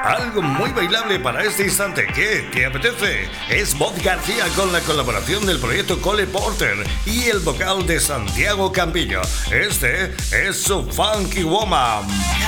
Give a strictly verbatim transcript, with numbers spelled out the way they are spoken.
Algo muy bailable para este instante. ¿Qué? ¿Te apetece? Es Bob García con la colaboración del proyecto Cole Porter y el vocal de Santiago Campillo. Este es su Funky Woman.